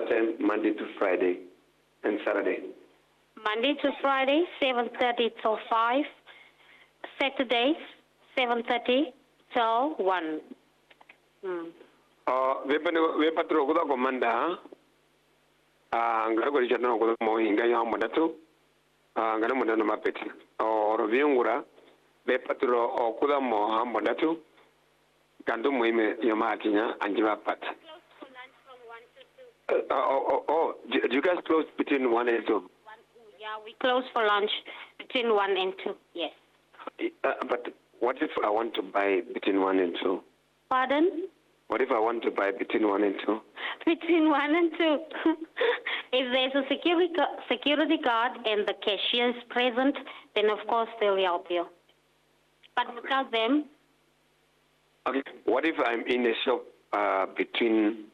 what time? Monday to Friday and Saturday? Monday to Friday, 7:30 till 5. Saturdays, 7:30 till 1. We patro kuda komanda. Ngara ko richard no ko mo hinga ya modatu. Ngara modana mapeti. Roviungura be patro kuda mo modatu. Kandu muime yamatinya anjiba pat. Do you guys close between 1 and 2? Yeah, we close for lunch between 1 and 2, yes. But what if I want to buy between 1 and 2? Pardon? What if I want to buy between 1 and 2? Between 1 and 2. If there's a security guard and the cashier is present, then of course they'll help you. But without them... Okay, what if I'm in a shop between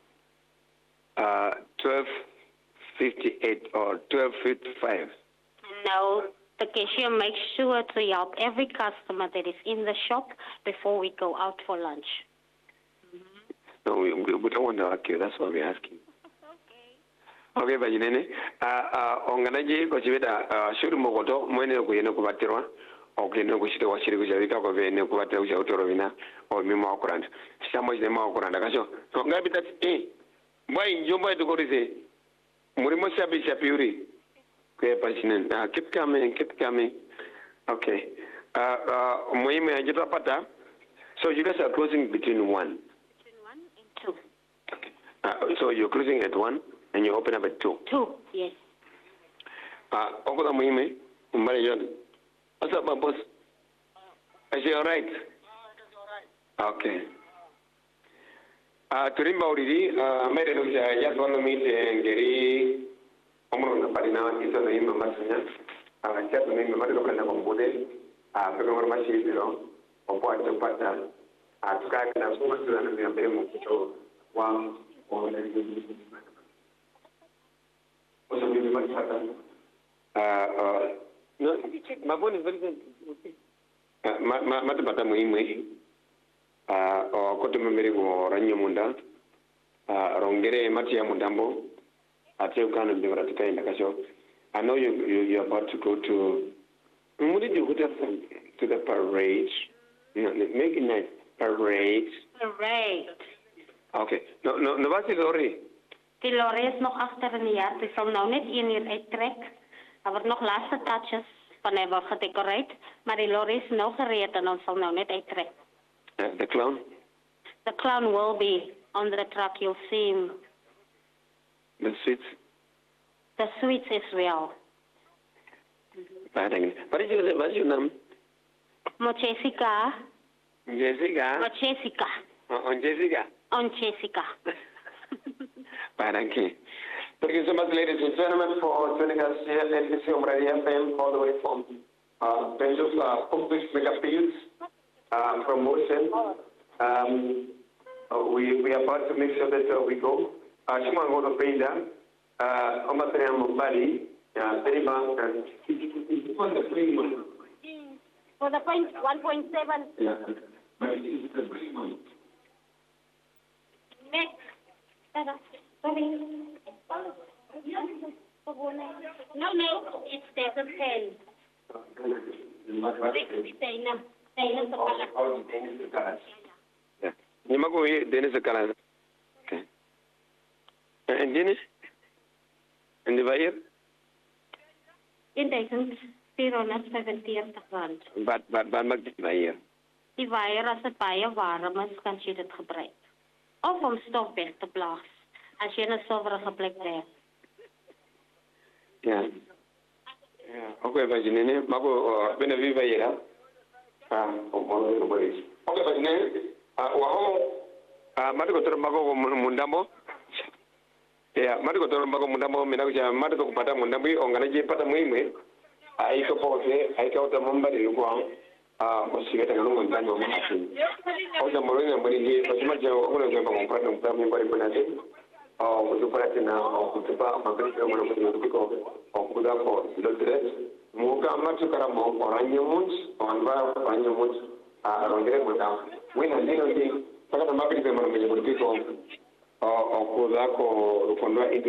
12:58 or 12:55? No, the cashier makes sure to help every customer that is in the shop before we go out for lunch. No, we don't want to argue. That's why we're asking. Okay, but onganaji ko chibeda shuru mogoto mwene ko yeno ko batirwa okay no ko shite wa shiri ko javika ko vene ko batira ko utoro vina o mi ma okuranda shamo je ma okuranda kacho so ngabi that boy njomba to ko rise muri mo sabi sapiuri ko pasinen keep coming okay muime ajita pata so you guys are closing between 1 and 2. Okay. So you're closing at 1 and you open up at 2? 2, yes. Okola muhime, umbale John. What's up, my boss? Is he all right? Okay. Turimba uridi, mere nuja just want to meet ngeri omro na parina ito na hima masanya. Just to meet mamari ko kana kombude. Pero ngor mashi biro. Opo ato pata. Tuka kana sumo sura na mbere mo kito wa o na ri. Also, we might have no, my phone is very good. Matapata muhimu koto memeri ko ranyo munda rongere mati ya mundambo ate ukano ndivara tukaenda kasho. I know you're about to go to what did you go to the parade? Make it nice. Parade. Okay. No wat is lorry? Die lorry is nog achter in die jaar. Die zal nou net 1 uur uittrek. Er wordt nog laatste touches van hij wordt gedecoreerd. Maar die lorry is nou gereed en ons zal nou net uittrek. The clown? The clown will be on the truck. You'll see him. The sweets? The sweets as well. What is your name? Jessica. Jessica? Jessica. On Jessica? On Jessica. Thank you. Thank you so much, ladies and gentlemen, for joining us here at NBC Omrani FM, all the way from Benjo's Public Megapills promotion. We are about to make sure that we go. Shuma Ngono Penda, Omatria Mubali, Deriva, and for the point 1.7. Yeah. Next. Sorry. No, it's desert 10. Yeah. Nimago Dennis Kalan. Okay. And Dennis? And the buyer? In Dyson, 470 rand. But mag die buyer. Die buyer as het baie warm is, kan jy dit gebruik. Of om stof weg te blaas, as jy 'n sowerige plek het. Ja. Okay, bajinene, mago bena viva yera. Okay, bajinene, mati ko toro mago mundambo. Ya, mati ko toro mago mundambo, mina ko mati ko pata mundambo, ongana je pata muime. Ai ko pose, ai ka uta mambari lukwang. Osigeta ngalungu ntanyo mati. Oja moringa mbari, bajima je okuna ngamba ngomprata ngamba mbari bonate. Kutupa tena kutupa magari kama na kutupa kutupa kwa lotre muka ambacho kama oranyemuns onva oranyemuns rongere kuta wina ndio ndio saka tambaki kama mwenye kutupa kutupa kwa rukondo